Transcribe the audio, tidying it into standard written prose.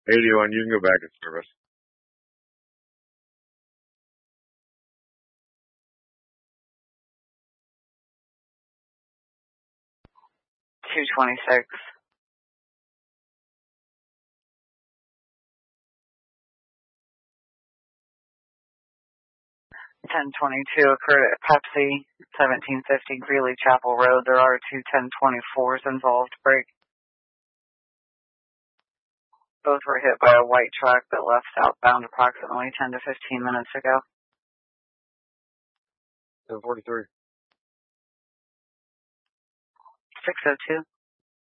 81, you can go back in service. $226. 1022 occurred at Pepsi, 1750 Greeley Chapel Road. There are two 1024s involved. Break. Both were hit by a white truck that left southbound approximately 10 to 15 minutes ago. 1043. 602.